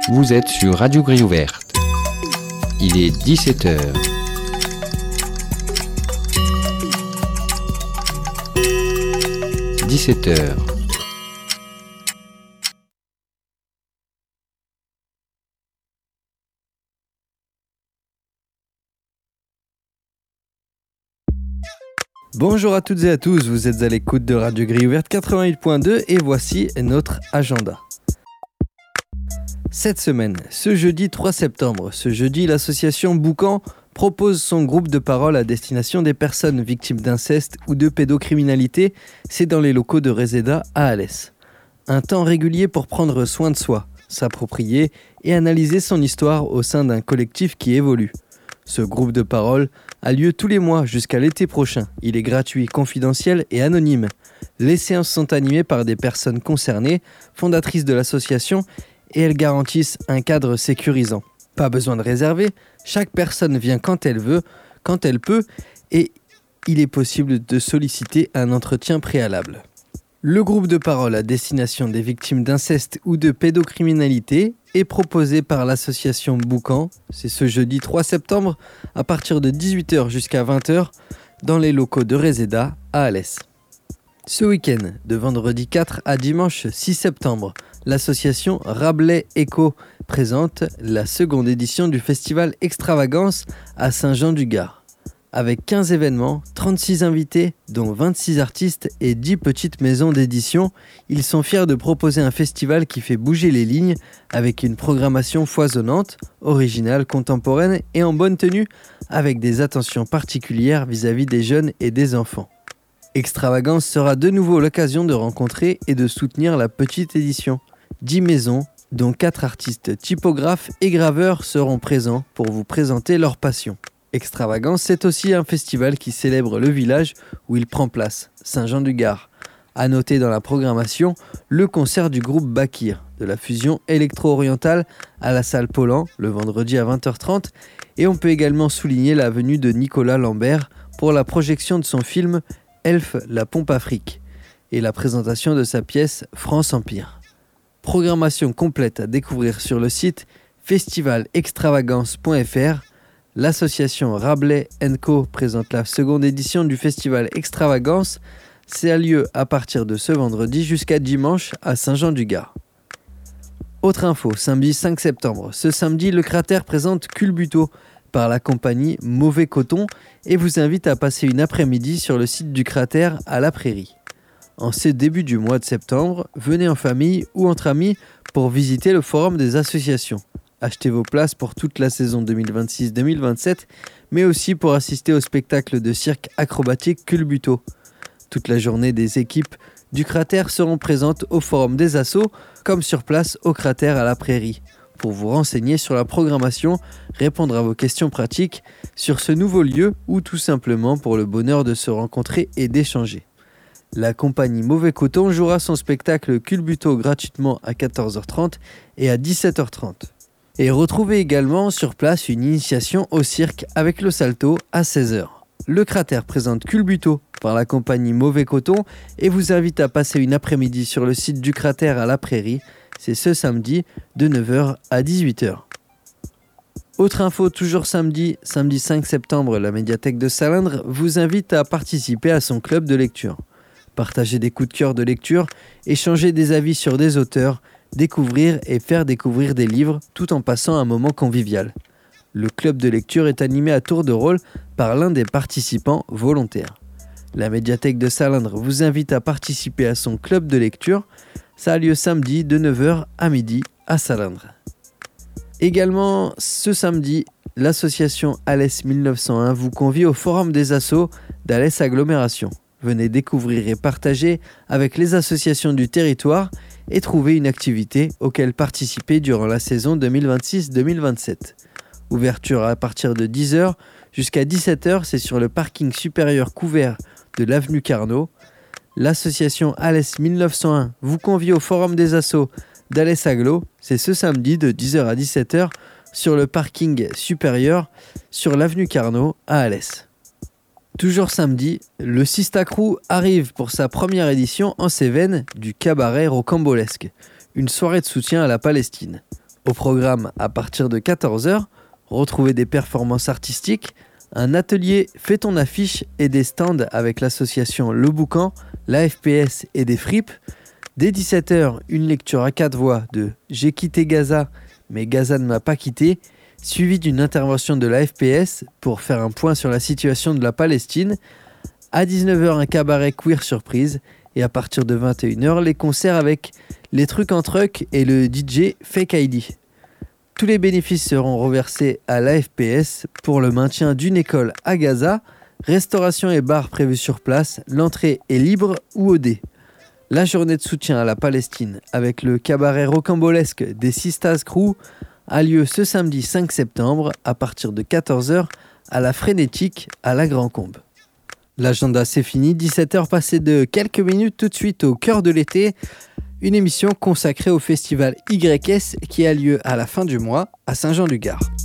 Vous êtes sur Radio Grille Ouverte. Il est 17h. Bonjour à toutes et à tous, vous êtes à l'écoute de Radio Grille Ouverte 88.2 et voici notre agenda. Cette semaine, ce jeudi 3 septembre, l'association Boucan propose son groupe de parole à destination des personnes victimes d'inceste ou de pédocriminalité. C'est dans les locaux de Reseda à Alès. Un temps régulier pour prendre soin de soi, s'approprier et analyser son histoire au sein d'un collectif qui évolue. Ce groupe de parole a lieu tous les mois jusqu'à l'été prochain. Il est gratuit, confidentiel et anonyme. Les séances sont animées par des personnes concernées, fondatrices de l'association, et elles garantissent un cadre sécurisant. Pas besoin de réserver, chaque personne vient quand elle veut, quand elle peut, et il est possible de solliciter un entretien préalable. Le groupe de parole à destination des victimes d'inceste ou de pédocriminalité est proposé par l'association Boucan. C'est ce jeudi 3 septembre à partir de 18h jusqu'à 20h dans les locaux de Reseda à Alès. Ce week-end, de vendredi 4 à dimanche 6 septembre, l'association Rabelais Eco présente la seconde édition du festival Extravagance à Saint-Jean-du-Gard. Avec 15 événements, 36 invités, dont 26 artistes et 10 petites maisons d'édition, ils sont fiers de proposer un festival qui fait bouger les lignes avec une programmation foisonnante, originale, contemporaine et en bonne tenue, avec des attentions particulières vis-à-vis des jeunes et des enfants. Extravagance sera de nouveau l'occasion de rencontrer et de soutenir la petite édition. 10 maisons, dont 4 artistes typographes et graveurs seront présents pour vous présenter leur passion. Extravagance, c'est aussi un festival qui célèbre le village où il prend place, Saint-Jean-du-Gard. À noter dans la programmation, le concert du groupe Bakir, de la fusion électro-orientale à la salle Paulan, le vendredi à 20h30. Et on peut également souligner la venue de Nicolas Lambert pour la projection de son film Elf, la pompe Afrique et la présentation de sa pièce France Empire. Programmation complète à découvrir sur le site festivalextravagance.fr. L'association Rabelais & Co présente la seconde édition du festival Extravagance. C'est a lieu à partir de ce vendredi jusqu'à dimanche à Saint-Jean-du-Gard. Autre info, samedi 5 septembre. Ce samedi, le Cratère présente Culbuto par la compagnie Mauvais Coton et vous invite à passer une après-midi sur le site du Cratère à la Prairie. En ce début du mois de septembre, venez en famille ou entre amis pour visiter le forum des associations. Achetez vos places pour toute la saison 2026-2027, mais aussi pour assister au spectacle de cirque acrobatique Culbuto. Toute la journée, des équipes du Cratère seront présentes au forum des assos, comme sur place au Cratère à la Prairie, pour vous renseigner sur la programmation, répondre à vos questions pratiques sur ce nouveau lieu ou tout simplement pour le bonheur de se rencontrer et d'échanger. La compagnie Mauvais Coton jouera son spectacle Culbuto gratuitement à 14h30 et à 17h30. Et retrouvez également sur place une initiation au cirque avec le salto à 16h. Le Cratère présente Culbuto par la compagnie Mauvais Coton et vous invite à passer une après-midi sur le site du Cratère à la Prairie. C'est ce samedi de 9h à 18h. Autre info, toujours samedi 5 septembre, la médiathèque de Salindre vous invite à participer à son club de lecture. Partager des coups de cœur de lecture, échanger des avis sur des auteurs, découvrir et faire découvrir des livres tout en passant un moment convivial. Le club de lecture est animé à tour de rôle par l'un des participants volontaires. La médiathèque de Salindre vous invite à participer à son club de lecture. Ça a lieu samedi de 9h à midi à Salindre. Également ce samedi, l'association Alès 1901 vous convie au forum des assos d'Alès Agglomération. Venez découvrir et partager avec les associations du territoire et trouver une activité auquel participer durant la saison 2026-2027. Ouverture à partir de 10h jusqu'à 17h, c'est sur le parking supérieur couvert de l'avenue Carnot. L'association Alès 1901 vous convie au forum des assos d'Alès Agglo. C'est ce samedi de 10h à 17h sur le parking supérieur sur l'avenue Carnot à Alès. Toujours samedi, le Sista Crew arrive pour sa première édition en Cévennes du cabaret rocambolesque, une soirée de soutien à la Palestine. Au programme, à partir de 14h, retrouvez des performances artistiques, un atelier Fais ton affiche et des stands avec l'association Le Boucan, l'AFPS et des fripes. Dès 17h, une lecture à 4 voix de J'ai quitté Gaza, mais Gaza ne m'a pas quitté, suivie d'une intervention de l'AFPS pour faire un point sur la situation de la Palestine. À 19h, un cabaret queer surprise. Et à partir de 21h, les concerts avec les trucs en truck et le DJ Fake ID. Tous les bénéfices seront reversés à l'AFPS pour le maintien d'une école à Gaza. Restauration et bar prévus sur place. L'entrée est libre ou au dé. La journée de soutien à la Palestine avec le cabaret rocambolesque des Sistas Crew a lieu ce samedi 5 septembre à partir de 14h à la Frénétique à la Grand-Combe. L'agenda c'est fini, 17h passées de quelques minutes tout de suite au cœur de l'été. Une émission consacrée au festival YS qui a lieu à la fin du mois à Saint-Jean-du-Gard.